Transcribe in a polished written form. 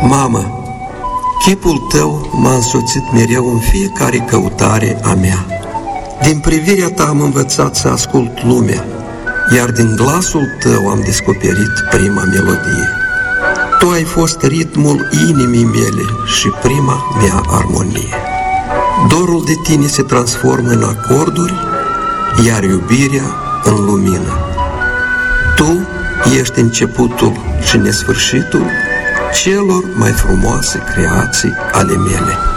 Mamă, chipul tău m-a însoțit mereu în fiecare căutare a mea. Din privirea ta am învățat să ascult lumea, iar din glasul tău am descoperit prima melodie. Tu ai fost ritmul inimii mele și prima mea armonie. Dorul de tine se transformă în acorduri, iar iubirea în lumină. Tu ești începutul și nesfârșitul celor mai frumoase creații ale mele.